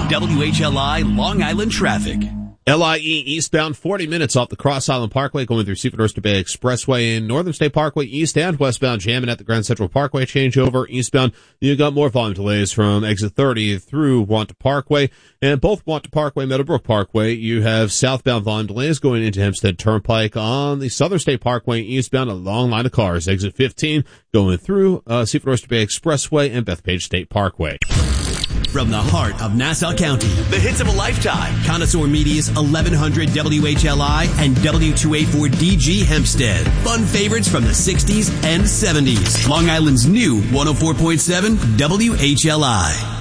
WHLI Long Island traffic. LIE eastbound 40 minutes off the Cross Island Parkway going through Seaford Oyster Bay Expressway in Northern State Parkway east and westbound jamming at the Grand Central Parkway changeover. Eastbound, you got more volume delays from exit 30 through Wanta Parkway. And both Wanta Parkway and Meadowbrook Parkway, you have southbound volume delays going into Hempstead Turnpike. On the Southern State Parkway eastbound, a long line of cars. Exit 15 going through Seaford Oyster Bay Expressway and Bethpage State Parkway. From the heart of Nassau County, the hits of a lifetime. Connoisseur Media's 1100 WHLI and W284DG Hempstead. Fun favorites from the 60s and 70s. Long Island's new 104.7 WHLI.